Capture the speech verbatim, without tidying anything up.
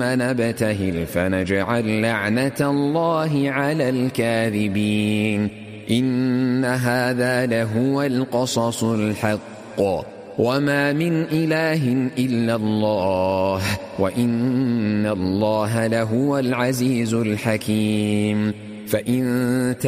إنا نبتهل فنجعل لعنة الله على الكاذبين إن هذا لهو القصص الحق وما من إله إلا الله وإن الله لهو العزيز الحكيم فإن